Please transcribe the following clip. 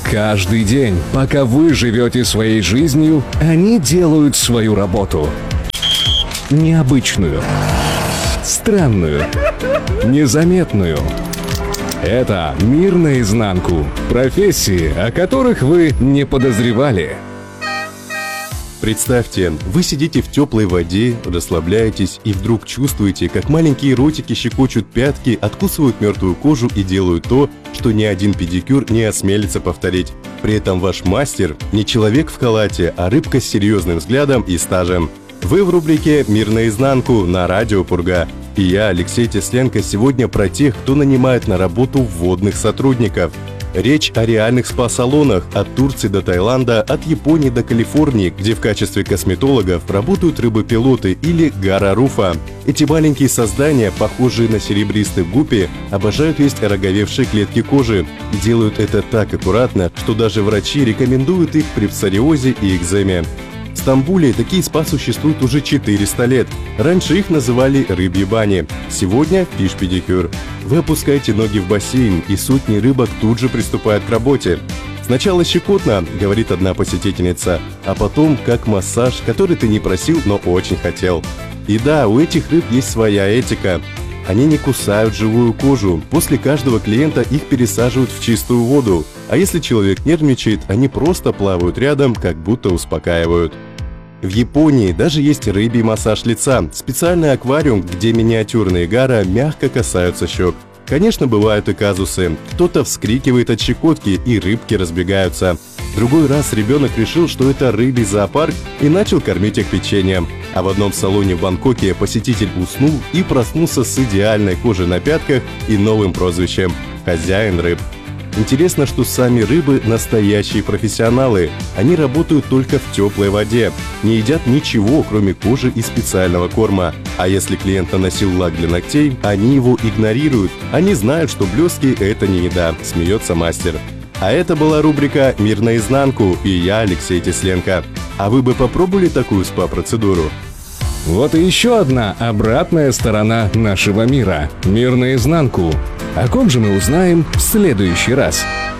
Каждый день, пока вы живете своей жизнью, они делают свою работу. Необычную, странную, незаметную. Это «Мир наизнанку». Профессии, о которых вы не подозревали. Представьте, вы сидите в теплой воде, расслабляетесь и вдруг чувствуете, как маленькие ротики щекочут пятки, откусывают мертвую кожу и делают то, что ни один педикюр не осмелится повторить. При этом ваш мастер не человек в халате, а рыбка с серьезным взглядом и стажем. Вы в рубрике «Мир наизнанку» на радио Пурга. И я, Алексей Тесленко, сегодня про тех, кто нанимает на работу вводных сотрудников. Речь о реальных спа-салонах от Турции до Таиланда, от Японии до Калифорнии, где в качестве косметологов работают рыбопилоты или гара-руфа. Эти маленькие создания, похожие на серебристых гуппи, обожают есть ороговевшие клетки кожи. И делают это так аккуратно, что даже врачи рекомендуют их при псориозе и экземе. В Стамбуле такие спа существуют уже 400 лет. Раньше их называли рыбьи бани. Сегодня фиш-педикюр. Вы опускаете ноги в бассейн, и сотни рыбок тут же приступают к работе. Сначала щекотно, говорит одна посетительница, а потом как массаж, который ты не просил, но очень хотел. И да, у этих рыб есть своя этика. Они не кусают живую кожу. После каждого клиента их пересаживают в чистую воду. А если человек нервничает, они просто плавают рядом, как будто успокаивают. В Японии даже есть рыбий массаж лица, специальный аквариум, где миниатюрные гара мягко касаются щек. Конечно, бывают и казусы. Кто-то вскрикивает от щекотки, и рыбки разбегаются. Другой раз ребенок решил, что это рыбий зоопарк, и начал кормить их печеньем. А в одном салоне в Бангкоке посетитель уснул и проснулся с идеальной кожей на пятках и новым прозвищем «Хозяин рыб». Интересно, что сами рыбы – настоящие профессионалы. Они работают только в теплой воде, не едят ничего, кроме кожи и специального корма. А если клиент наносил лак для ногтей, они его игнорируют. Они знают, что блески – это не еда, смеется мастер. А это была рубрика «Мир наизнанку» и я, Алексей Тесленко. А вы бы попробовали такую спа-процедуру? Вот и еще одна обратная сторона нашего мира – «Мир наизнанку». О ком же мы узнаем в следующий раз?